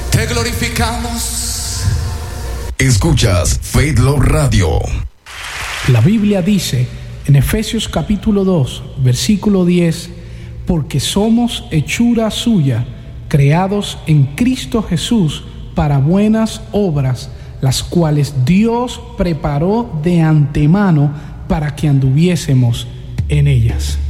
Te glorificamos. Escuchas Faith Love Radio. La Biblia dice en Efesios capítulo 2, versículo 10, porque somos hechura suya, creados en Cristo Jesús para buenas obras, las cuales Dios preparó de antemano para que anduviésemos en ellas.